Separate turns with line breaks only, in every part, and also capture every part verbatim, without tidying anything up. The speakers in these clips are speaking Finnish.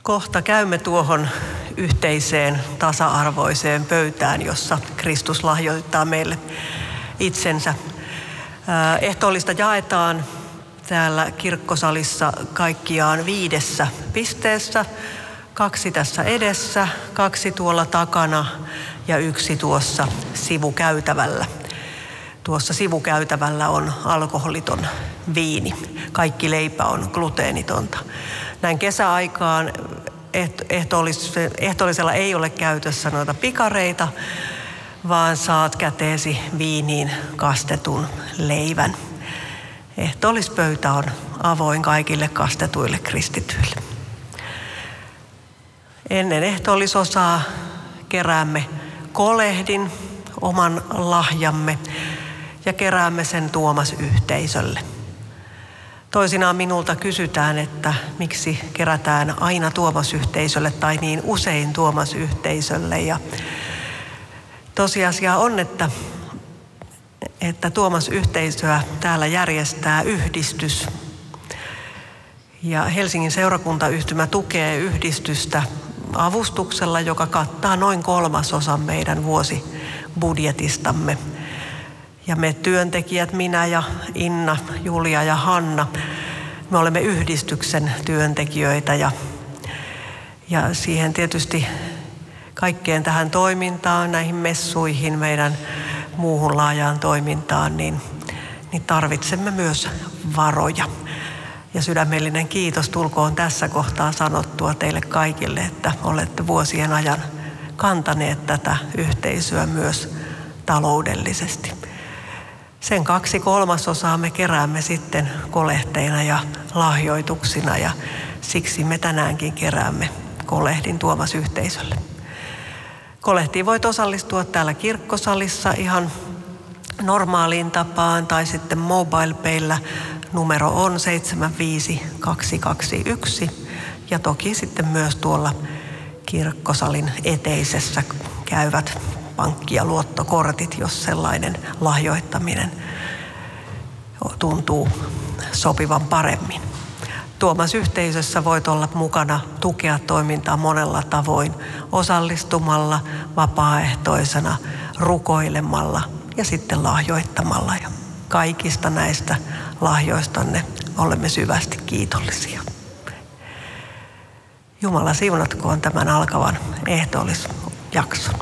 Kohta käymme tuohon yhteiseen tasa-arvoiseen pöytään, jossa Kristus lahjoittaa meille itsensä. Ehtoollista jaetaan täällä kirkkosalissa kaikkiaan viidessä pisteessä. Kaksi tässä edessä, kaksi tuolla takana ja yksi tuossa sivukäytävällä. Tuossa sivukäytävällä on alkoholiton viini. Kaikki leipä on gluteenitonta. Näin kesäaikaan ehtoollisella ei ole käytössä noita pikareita, vaan saat käteesi viiniin kastetun leivän. Ehtoollispöytä on avoin kaikille kastetuille kristityille. Ennen ehtoollisosaa keräämme kolehdin, oman lahjamme, ja keräämme sen Tuomas-yhteisölle. Toisinaan minulta kysytään, että miksi kerätään aina Tuomas-yhteisölle tai niin usein Tuomas-yhteisölle. Ja tosiasia on, että, että Tuomas-yhteisöä täällä järjestää yhdistys. Ja Helsingin seurakuntayhtymä tukee yhdistystä avustuksella, joka kattaa noin kolmasosan meidän vuosibudjetistamme. Ja me työntekijät, minä ja Inna, Julia ja Hanna, me olemme yhdistyksen työntekijöitä ja, ja siihen tietysti kaikkeen tähän toimintaan, näihin messuihin, meidän muuhun laajaan toimintaan, niin, niin tarvitsemme myös varoja. Ja sydämellinen kiitos tulkoon tässä kohtaa sanottua teille kaikille, että olette vuosien ajan kantaneet tätä yhteisöä myös taloudellisesti. Sen kaksi kolmasosaa me keräämme sitten kolehteina ja lahjoituksina ja siksi me tänäänkin keräämme kolehdin Tuomas-yhteisölle. Kolehtiin voit osallistua täällä kirkkosalissa ihan normaaliin tapaan tai sitten MobilePayllä. Numero on seitsemän viisi kaksi kaksi yksi ja toki sitten myös tuolla kirkkosalin eteisessä käyvät pankki- ja luottokortit, jos sellainen lahjoittaminen tuntuu sopivan paremmin. Tuomas-yhteisössä voit olla mukana, tukea toimintaa monella tavoin, osallistumalla, vapaaehtoisena, rukoilemalla ja sitten lahjoittamalla. Ja kaikista näistä lahjoistanne olemme syvästi kiitollisia. Jumala siunatkoon tämän alkavan ehtoollisjakson.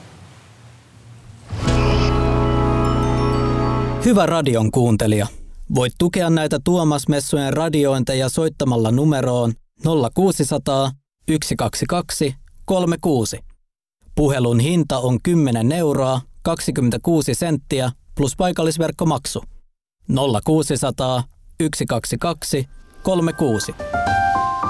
Hyvä radion kuuntelija. Voit tukea näitä Tuomas-messujen radiointeja soittamalla numeroon nolla kuusi nolla nolla yksi kaksi kaksi kolme kuusi. Puhelun hinta on kymmenen euroa kaksikymmentäkuusi senttiä plus paikallisverkkomaksu. nolla kuusi nolla nolla yksi kaksi kaksi kolme kuusi.